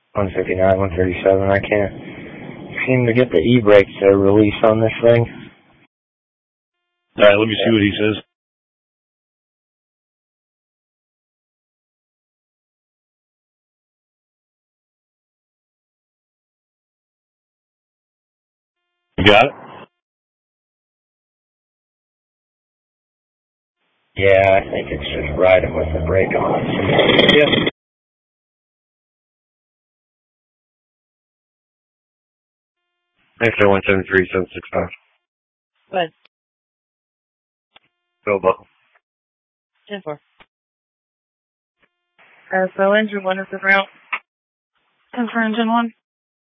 159, 137. I can't seem to get the e-brake to release on this thing. All right, let me see what he says. You got it? Yeah, I think it's just riding with the brake on. Yeah. Actually, 173, 765. Go ahead. Go, Buckle. 10-4. So engine 1 is the route. 10 for engine 1.